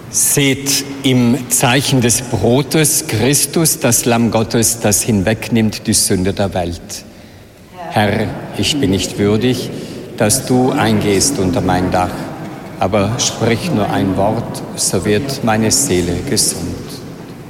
Seht im Zeichen des Brotes Christus, das Lamm Gottes, das hinwegnimmt die Sünde der Welt. Herr, ich bin nicht würdig, dass du eingehst unter mein Dach, aber sprich nur ein Wort, so wird meine Seele gesund.